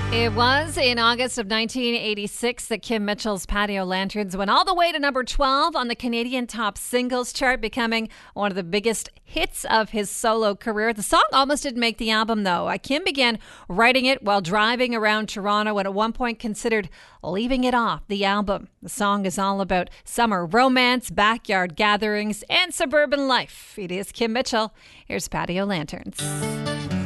It was in August of 1986 that Kim Mitchell's Patio Lanterns went all the way to number 12 on the Canadian Top Singles chart, becoming one of the biggest hits of his solo career. The song almost didn't make the album, though. Kim began writing it while driving around Toronto and at one point considered leaving it off the album. The song is all about summer romance, backyard gatherings, and suburban life. It is Kim Mitchell. Here's Patio Lanterns.